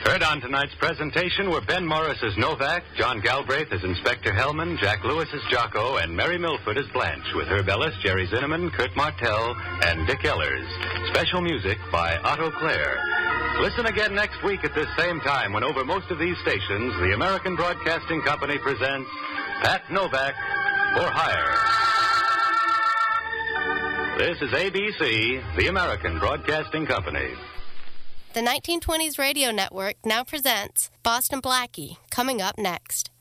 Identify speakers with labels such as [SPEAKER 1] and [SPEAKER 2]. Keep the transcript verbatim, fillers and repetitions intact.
[SPEAKER 1] Heard on tonight's presentation were Ben Morris as Novak, John Galbraith as Inspector Hellman, Jack Lewis as Jocko, and Mary Milford as Blanche, with Herb Ellis, Jerry Zinneman, Kurt Martell, and Dick Ellers. Special music by Otto Clare. Listen again next week at this same time when over most of these stations, the American Broadcasting Company presents Pat Novak for Hire. This is A B C, the American Broadcasting Company.
[SPEAKER 2] The nineteen twenties Radio Network now presents Boston Blackie, coming up next.